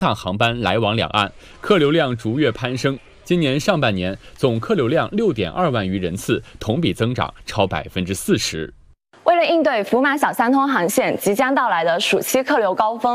趟航班来往两岸，客流量逐月攀升。今年上半年总客流量6.2万余人次，同比增长超40%。 为了应对福马小三通航线即将到来的暑期客流高峰，